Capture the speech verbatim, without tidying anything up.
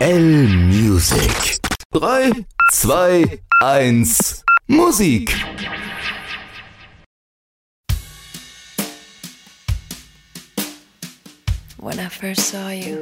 L-Music. drei, zwei, eins, Musik. When I first saw you,